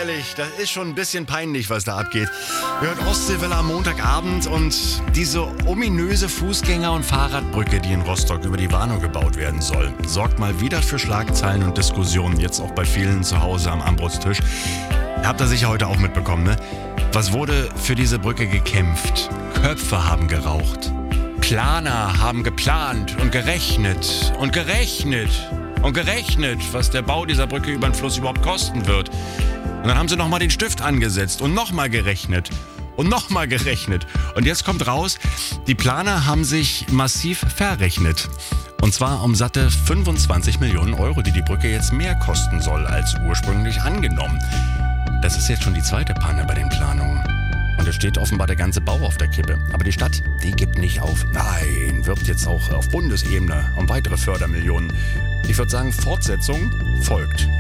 ehrlich, das ist schon ein bisschen peinlich, was da abgeht. Ihr hört Ostseewelle am Montagabend und diese ominöse Fußgänger- und Fahrradbrücke, die in Rostock über die Warnow gebaut werden soll, sorgt mal wieder für Schlagzeilen und Diskussionen, jetzt auch bei vielen zu Hause am Armbrotstisch. Habt ihr sicher heute auch mitbekommen, ne? Was wurde für diese Brücke gekämpft? Köpfe haben geraucht. Planer haben geplant und gerechnet und gerechnet und gerechnet, was der Bau dieser Brücke über den Fluss überhaupt kosten wird. Und dann haben sie nochmal den Stift angesetzt und nochmal gerechnet und nochmal gerechnet. Und jetzt kommt raus, die Planer haben sich massiv verrechnet. Und zwar um satte 25 Millionen Euro, die die Brücke jetzt mehr kosten soll als ursprünglich angenommen. Das ist jetzt schon die zweite Panne bei den Planungen. Und es steht offenbar der ganze Bau auf der Kippe. Aber die Stadt, die gibt nicht auf. Nein, wirbt jetzt auch auf Bundesebene um weitere Fördermillionen. Ich würde sagen, Fortsetzung folgt.